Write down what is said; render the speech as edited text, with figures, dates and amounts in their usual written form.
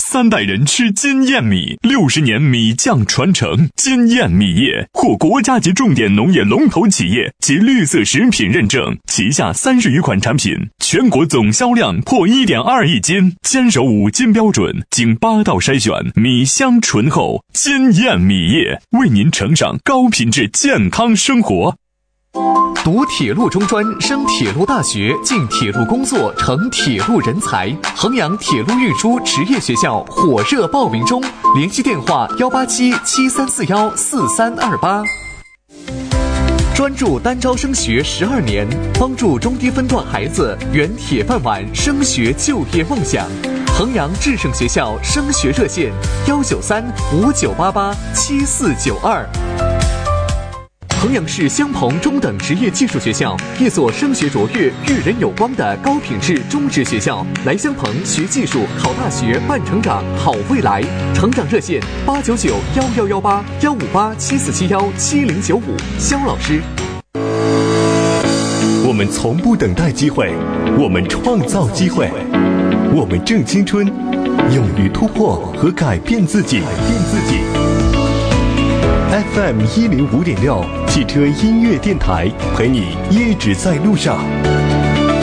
3代人吃金燕米，60年米酱传承。金燕米业获国家级重点农业龙头企业及绿色食品认证，旗下30余款产品，全国总销量破1.2亿斤，坚守5金标准，经8道筛选，米香醇厚。金燕米业为您呈上高品质健康生活。 读铁路中专，升铁路大学，进铁路工作，成铁路人才。衡阳铁路运输职业学校火热报名中，联系电话18773414328。专注单招升学12年，帮助中低分段孩子圆铁饭碗升学就业梦想。衡阳智胜学校升学热线19359887492。衡阳市襄鹏中等职业技术学校，一所升学卓越、育人有光的高品质中职学校。来襄鹏学技术、考大学、办成长、好未来。成长热线8991118，15874717095。肖老师。 我们从不等待机会，我们创造机会，我们正青春，勇于突破和改变自己。FM105.6汽车音乐电台，陪你一直在路上。